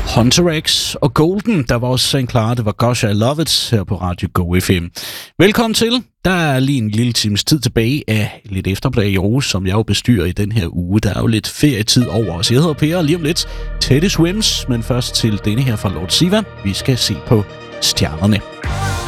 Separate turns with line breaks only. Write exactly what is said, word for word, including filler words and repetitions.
Hunter X og Golden, der var også Saint Clara, det var Gosh, I Love It her på Radio Go F M. Velkommen til. Der er lige en lille times tid tilbage af lidt efterplag i Aarhus, som jeg jo bestyrer i den her uge. Der er jo lidt ferietid over os. Jeg hedder Per, og lige om lidt Teddy Swims, men først til denne her fra Lord Siva. Vi skal se på stjernerne.